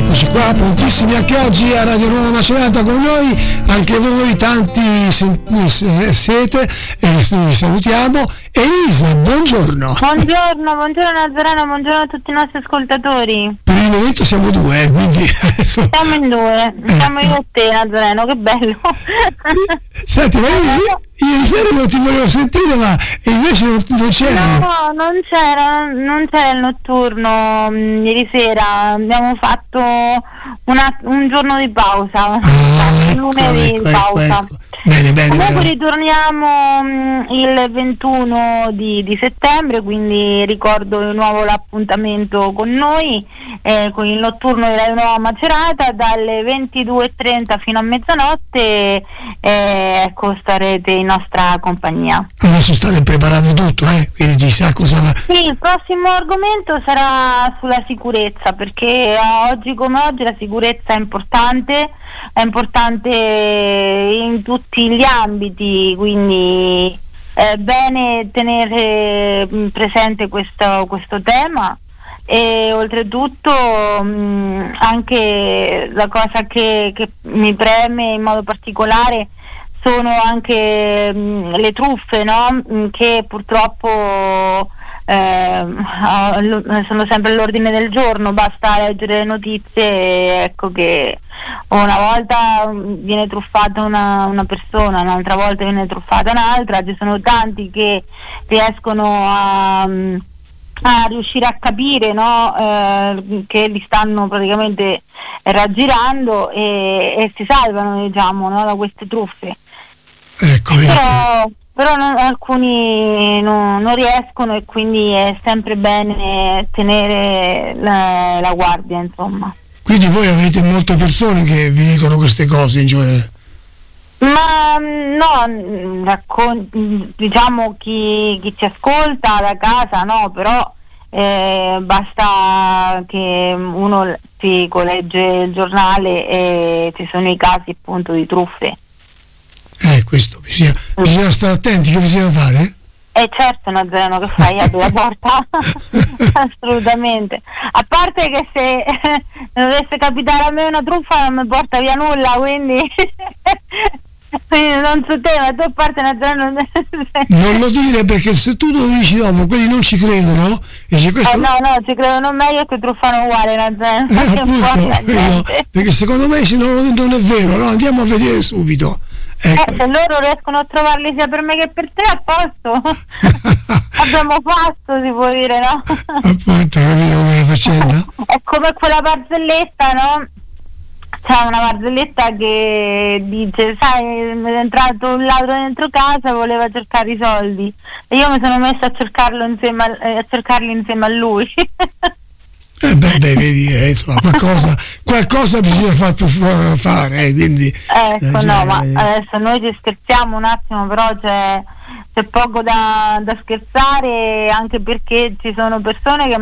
Eccoci qua, prontissimi anche oggi a Radio Nuova Macerata con noi, anche voi tanti siete e vi salutiamo. Elisa, buongiorno. Buongiorno Nazareno, buongiorno a tutti i nostri ascoltatori. Per il momento siamo due, quindi siamo in due, siamo io e te Nazareno, che bello. Senti, ma ieri sera non ti volevo sentire, ma invece non c'era. No, non c'era il notturno ieri sera, abbiamo fatto un giorno di pausa, lunedì di pausa. Ecco. Bene. Comunque ritorniamo il 21 di settembre, quindi ricordo di nuovo l'appuntamento con noi, con il notturno della Nuova Macerata dalle 22:30 fino a mezzanotte, ecco, starete in nostra compagnia. Adesso state preparando tutto, quindi chissà cosa va. Sì, il prossimo argomento sarà sulla sicurezza, perché oggi come oggi la sicurezza è importante in tutti gli ambiti, quindi è bene tenere presente questo tema. E oltretutto anche la cosa che mi preme in modo particolare sono anche le truffe, no? Che purtroppo sono sempre all'ordine del giorno, basta leggere le notizie, ecco che una volta viene truffata una persona, un'altra volta viene truffata un'altra, ci sono tanti che riescono a riuscire a capire, no? Che li stanno praticamente raggirando e si salvano, diciamo, no? Da queste truffe. Ecco. Però alcuni non riescono, e quindi è sempre bene tenere la guardia, insomma. Quindi voi avete molte persone che vi dicono queste cose in genere? Ma no, diciamo chi ci ascolta da casa, no, però basta che uno si legge il giornale e ci sono i casi appunto di truffe. Questo bisogna stare attenti, che bisogna fare? Certo, Nazareno, che fai? Apri la porta? Assolutamente. A parte che se dovesse capitare a me una truffa non mi porta via nulla, quindi non so te, ma tu a parte Nazareno non lo dire, perché se tu lo dici dopo quelli non ci credono e questo... no, ci credono meglio che truffano uguale, Nazareno. Perché secondo me se non è vero, no? Andiamo a vedere subito. Ecco. Se loro riescono a trovarli sia per me che per te, a posto. Abbiamo fatto, si può dire, no? Appunto, capito come la faccenda? È come quella barzelletta, no? C'è una barzelletta che dice, sai, è entrato un ladro dentro casa, voleva cercare i soldi e io mi sono messa a cercarli insieme a lui. Vedi, insomma, qualcosa bisogna fare, quindi ecco, no, ma adesso noi ci scherziamo un attimo, però c'è poco da scherzare, anche perché ci sono persone che